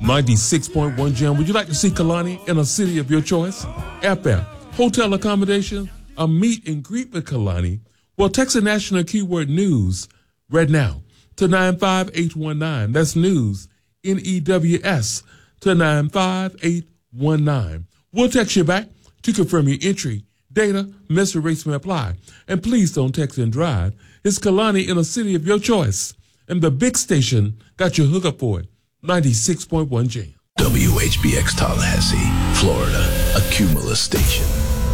96.1 Jam. Would you like to see Kalani in a city of your choice? Airfare, hotel accommodation, a meet and greet with Kalani? Well, text the national keyword news right now to 95819. That's news, N-E-W-S, to 95819. We'll text you back to confirm your entry. Data, message rates may apply. And please don't text and drive. It's Kalani in a city of your choice. And the big station got your hookup for it. 96.1 Jam. WHBX Tallahassee, Florida, a Cumulus station.